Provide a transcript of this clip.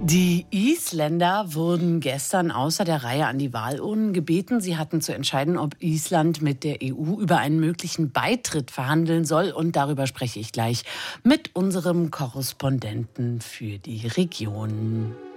Die Isländer wurden gestern außer der Reihe an die Wahlurnen gebeten. Sie hatten zu entscheiden, ob Island mit der EU über einen möglichen Beitritt verhandeln soll. Und darüber spreche ich gleich mit unserem Korrespondenten für die Region.